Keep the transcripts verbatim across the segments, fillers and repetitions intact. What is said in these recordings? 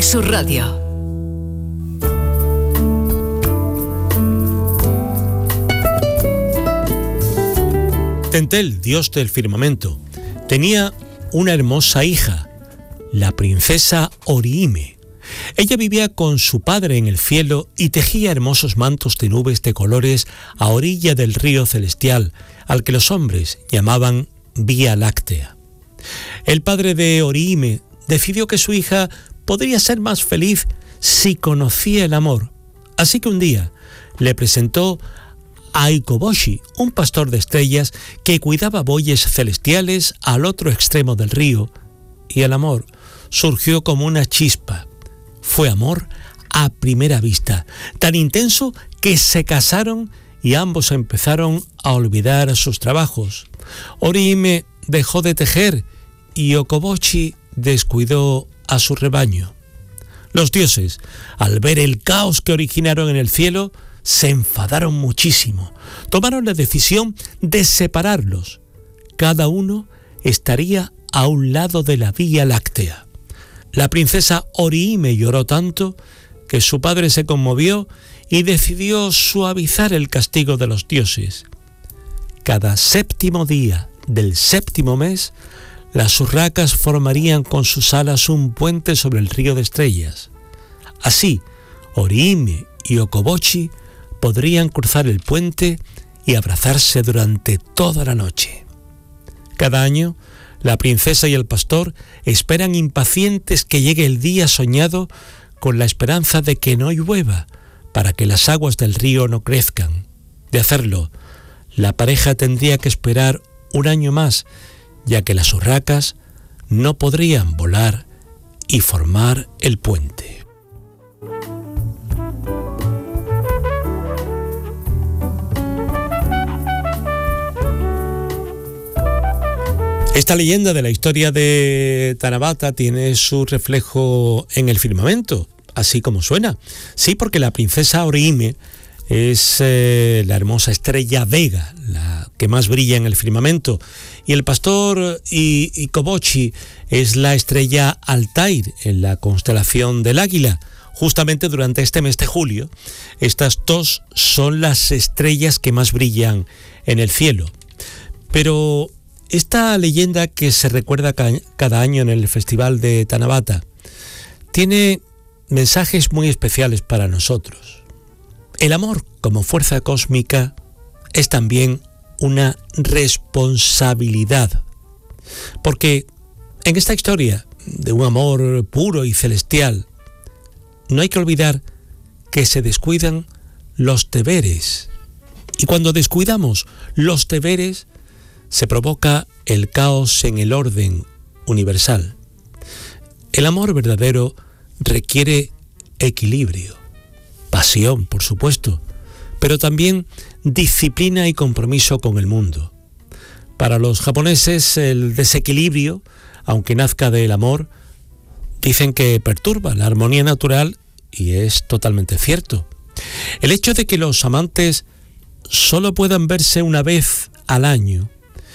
Sur Radio. Entel, dios del firmamento, tenía una hermosa hija, la princesa Orihime. Ella vivía con su padre en el cielo y tejía hermosos mantos de nubes de colores a orilla del río celestial, al que los hombres llamaban Vía Láctea. El padre de Orihime decidió que su hija podría ser más feliz si conocía el amor, así que un día le presentó a Ikoboshi, un pastor de estrellas que cuidaba bueyes celestiales al otro extremo del río, y el amor surgió como una chispa. Fue amor a primera vista, tan intenso que se casaron y ambos empezaron a olvidar sus trabajos. Orihime dejó de tejer y Ikoboshi descuidó a su rebaño. Los dioses, al ver el caos que originaron en el cielo, se enfadaron muchísimo. Tomaron la decisión de separarlos. Cada uno estaría a un lado de la Vía Láctea. La princesa Orihime lloró tanto que su padre se conmovió y decidió suavizar el castigo de los dioses. Cada séptimo día del séptimo mes, las urracas formarían con sus alas un puente sobre el río de estrellas. Así, Orihime y Ikoboshi podrían cruzar el puente y abrazarse durante toda la noche. Cada año, la princesa y el pastor esperan impacientes que llegue el día soñado con la esperanza de que no llueva para que las aguas del río no crezcan. De hacerlo, la pareja tendría que esperar un año más, ya que las urracas no podrían volar y formar el puente. Esta leyenda de la historia de Tanabata tiene su reflejo en el firmamento, así como suena. Sí, porque la princesa Orihime es eh, la hermosa estrella Vega, la que más brilla en el firmamento, y el pastor Ikoboshi es la estrella Altair en la constelación del Águila. Justamente durante este mes de julio, estas dos son las estrellas que más brillan en el cielo. Pero esta leyenda que se recuerda cada año en el Festival de Tanabata tiene mensajes muy especiales para nosotros. El amor como fuerza cósmica es también una responsabilidad, porque en esta historia de un amor puro y celestial no hay que olvidar que se descuidan los deberes, y cuando descuidamos los deberes se provoca el caos en el orden universal. El amor verdadero requiere equilibrio, pasión, por supuesto, pero también disciplina y compromiso con el mundo. Para los japoneses, el desequilibrio, aunque nazca del amor, dicen que perturba la armonía natural, y es totalmente cierto. El hecho de que los amantes solo puedan verse una vez al año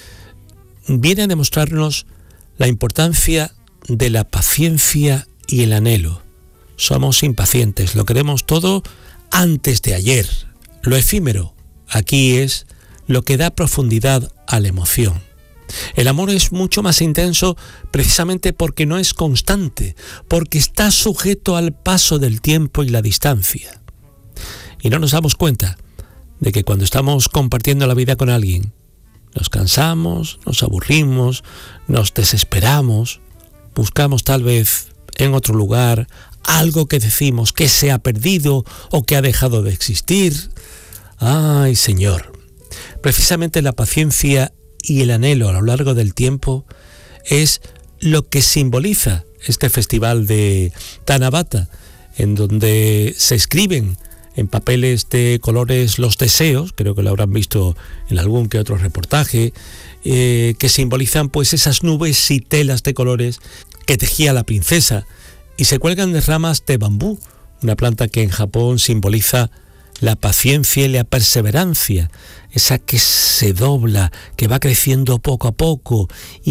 viene a demostrarnos la importancia de la paciencia y el anhelo. Somos impacientes, lo queremos todo antes de ayer. Lo efímero aquí es lo que da profundidad a la emoción. El amor es mucho más intenso precisamente porque no es constante, porque está sujeto al paso del tiempo y la distancia. Y no nos damos cuenta de que cuando estamos compartiendo la vida con alguien, nos cansamos, nos aburrimos, nos desesperamos, buscamos tal vez en otro lugar algo que decimos que se ha perdido o que ha dejado de existir. ¡Ay, Señor! Precisamente la paciencia y el anhelo a lo largo del tiempo es lo que simboliza este festival de Tanabata, en donde se escriben en papeles de colores los deseos, creo que lo habrán visto en algún que otro reportaje, eh, que simbolizan pues esas nubes y telas de colores que tejía la princesa, y se cuelgan de ramas de bambú, una planta que en Japón simboliza la paciencia y la perseverancia, esa que se dobla, que va creciendo poco a poco y